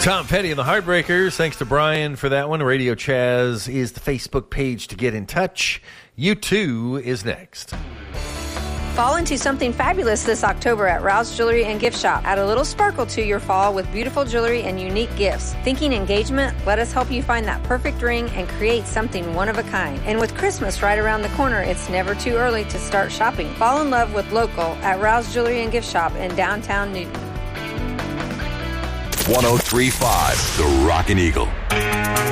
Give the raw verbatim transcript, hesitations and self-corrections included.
Tom Petty and the Heartbreakers. Thanks to Brian for that one. Radio Chaz is the Facebook page to get in touch. You Too is next. Fall into something fabulous this October at Rouse Jewelry and Gift Shop. Add a little sparkle to your fall with beautiful jewelry and unique gifts. Thinking engagement? Let us help you find that perfect ring and create something one of a kind. And with Christmas right around the corner, it's never too early to start shopping. Fall in love with local at Rouse Jewelry and Gift Shop in downtown Newton. one oh three point five The Rockin' Eagle.